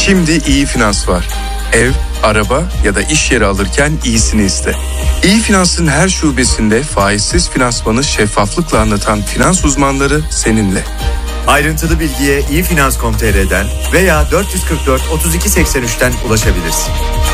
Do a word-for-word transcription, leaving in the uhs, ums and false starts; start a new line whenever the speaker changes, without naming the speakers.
Şimdi İyi Finans var. Ev, araba ya da iş yeri alırken iyisini iste. İyi Finans'ın her şubesinde faizsiz finansmanı şeffaflıkla anlatan finans uzmanları seninle.
Ayrıntılı bilgiye iyi finans nokta com nokta tr'den veya dört yüz kırk dört otuz iki seksen üçten ulaşabilirsin.